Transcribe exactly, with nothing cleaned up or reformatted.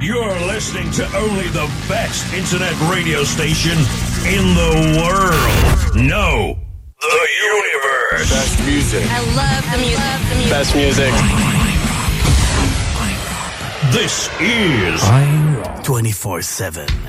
You're listening to only the best internet radio station in the world. No, the universe. Best music. I love the music. Love the music. Best music. This is twenty-four seven.